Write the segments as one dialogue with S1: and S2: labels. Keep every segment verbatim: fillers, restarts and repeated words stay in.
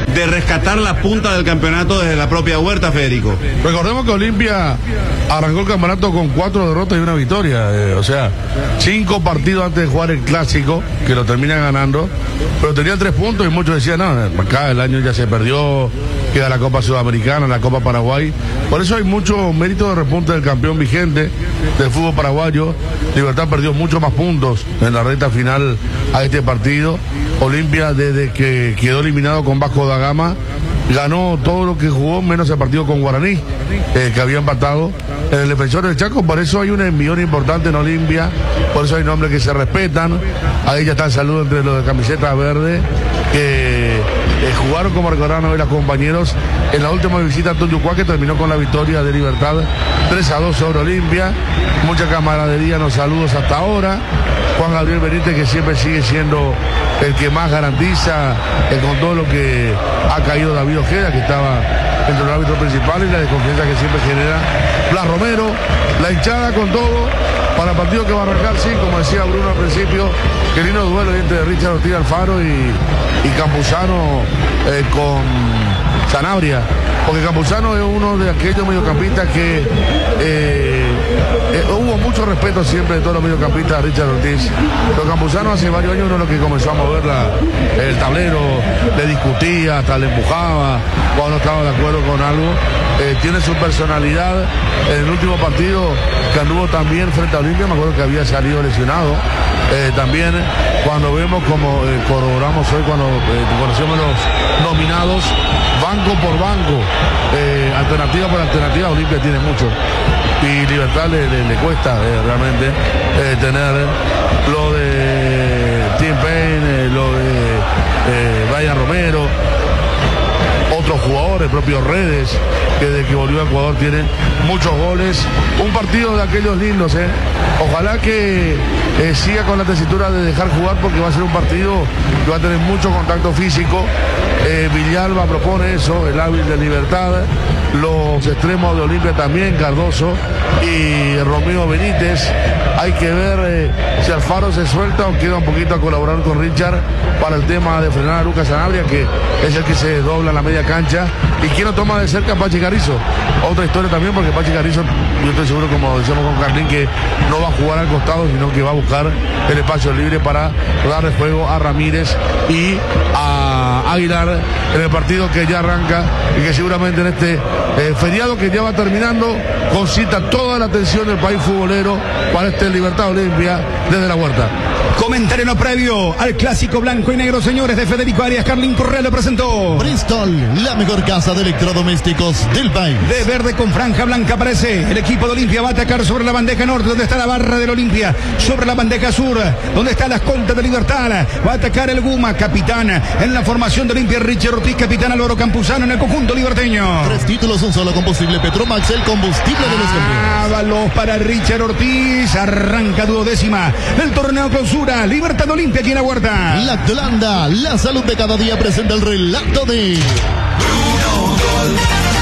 S1: de rescatar la punta del campeonato desde la propia huerta, Federico.
S2: Recordemos que Olimpia arrancó el campeonato con cuatro derrotas y una victoria, eh, o sea, cinco partidos antes de jugar el clásico, que lo terminan ganando, pero tenía tres puntos y muchos decían, no, acá el año ya se perdió, queda la Copa Sudamericana, la Copa Paraguay. Por eso hay mucho mérito de repunte del campeón vigente del fútbol paraguayo. Libertad perdió muchos más puntos en la recta final a este partido. Olimpia, desde que quedó eliminado con Vasco da Gama, ganó todo lo que jugó, menos el partido con Guaraní, eh, que había empatado en el Defensor del Chaco. Por eso hay un envión importante en Olimpia, por eso hay nombres que se respetan. Ahí ya está el saludo entre los de camiseta verde, que eh, jugaron, como recordaron hoy los compañeros, en la última visita a Toyucuá, que terminó con la victoria de Libertad tres a dos sobre Olimpia. Mucha camaradería, los saludos hasta ahora. Juan Gabriel Benítez, que siempre sigue siendo el que más garantiza eh, con todo lo que ha caído David Ojeda, que estaba entre los árbitros principales, y la desconfianza que siempre genera Blas Romero, la hinchada con todo para el partido que va a arrancar, sí, como decía Bruno al principio, que lindo duelo entre Richard Ortiz Alfaro y, y Campuzano eh, con Sanabria, porque Campuzano es uno de aquellos mediocampistas que eh, eh, hubo mucho respeto siempre de todos los mediocampistas de Richard Ortiz. Pero Campuzano hace varios años uno de los que comenzó a mover la, el tablero, le discutía, hasta le empujaba cuando no estaba de acuerdo con algo. Eh, tiene su personalidad. En el último partido que anduvo también frente a Olimpia, me acuerdo que había salido lesionado. Eh, también cuando vemos como eh, corroboramos hoy, cuando eh, conocemos los nominados, banco por banco, eh, alternativa por alternativa, Olimpia tiene mucho. Y Libertad le, le, le cuesta eh, realmente eh, tener lo de Tim Payne, eh, lo de eh, Brian Romero, otros jugadores, propios Redes, que desde que volvió a Ecuador tienen muchos goles. Un partido de aquellos lindos, ¿eh? Ojalá que eh, siga con la tesitura de dejar jugar, porque va a ser un partido que va a tener mucho contacto físico. Eh, Villalba propone eso, el hábil de Libertad. Los extremos de Olimpia también, Cardoso y Romeo Benítez. Hay que ver eh, si Alfaro se suelta o queda un poquito a colaborar con Richard para el tema de frenar a Lucas Sanabria, que es el que se dobla en la media cancha. Y quien lo toma de cerca, Pachi Carrizo. Otra historia también, porque Pachi Carrizo, yo estoy seguro, como decíamos con Carlín, que no va a jugar al costado, sino que va a buscar el espacio libre para darle juego a Ramírez y a Aguilar en el partido que ya arranca, y que seguramente en este eh, feriado que ya va terminando concita toda la atención del país futbolero para este Libertad Olimpia desde la huerta.
S3: Comentario no previo al clásico blanco y negro, señores, de Federico Arias. Carlín Correa lo presentó.
S4: Bristol, la mejor casa de electrodomésticos del país.
S3: De verde con franja blanca aparece el equipo de Olimpia. Va a atacar sobre la bandeja norte, donde está la barra del Olimpia. Sobre la bandeja sur, donde está la escolta de Libertad. Va a atacar el Guma, capitán en la formación de Olimpia. Richard Ortiz, capitán Álvaro Campuzano en el conjunto liberteño.
S4: Tres títulos, un solo combustible Petromax, el combustible de los campeones.
S3: Ábalos para Richard Ortiz. Arranca duodécima el torneo clausura. Libertad Olimpia aquí en la huerta.
S4: Lactolanda, la salud de cada día, presenta el relato de Bruno Gol.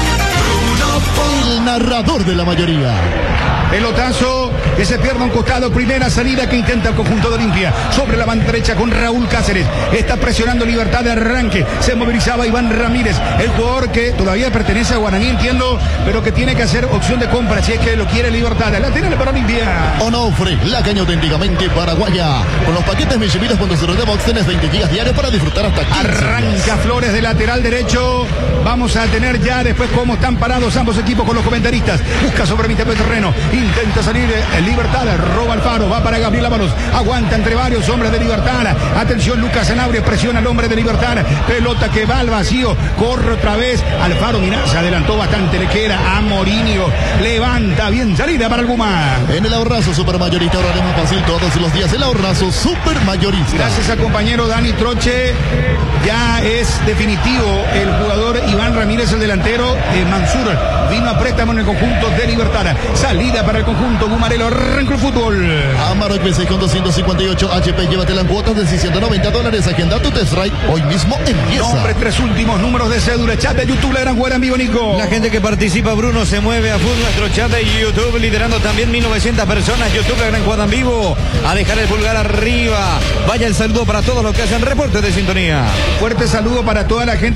S4: Bruno, el narrador de la mayoría.
S3: Pelotazo que se pierde a un costado. Primera salida que intenta el conjunto de Olimpia. Sobre la banda derecha con Raúl Cáceres. Está presionando Libertad de arranque. Se movilizaba Iván Ramírez. El jugador que todavía pertenece a Guaraní, entiendo, pero que tiene que hacer opción de compra si es que lo quiere Libertad. Lateral para Olimpia.
S4: Onofre, la caña auténticamente paraguaya. Con los paquetes Michimitos punto cero de Box tenés veinte gigas diarios para disfrutar hasta quince.
S3: Arranca Flores de lateral derecho. Vamos a tener ya después cómo están parados ambos equipos con los comentaristas. Busca sobre mitad del terreno. Intenta salir en Libertad, roba Alfaro, va para Gabriel Ábalos, aguanta entre varios hombres de Libertad. Atención, Lucas Sanabria presiona al hombre de Libertad, pelota que va al vacío, corre otra vez. Alfaro, mirá, se adelantó bastante, le queda a Morinio, levanta bien salida para el Guma.
S4: En el ahorrazo supermayorista, ahora haremos fácil todos los días el ahorrazo supermayorista.
S3: Gracias al compañero Dani Troche, ya es definitivo el jugador Iván Ramírez, el delantero de Mansur, vino a préstamo en el conjunto de Libertad. Salida para el conjunto Gumarelo, arrancó el fútbol.
S4: Amarok B seis con doscientos cincuenta y ocho H P, llévatela en cuotas de seiscientos noventa dólares. Agenda tu test drive hoy mismo empieza.
S3: Nombre, tres últimos números de cédula. Chat de YouTube, la gran güera en vivo, Nico.
S5: La gente que participa, Bruno, se mueve a full nuestro chat de YouTube, liderando también mil novecientas personas. YouTube, la gran Guada en vivo, a dejar el pulgar arriba. Vaya el saludo para todos los que hacen reportes de sintonía.
S3: Fuerte saludo para toda la gente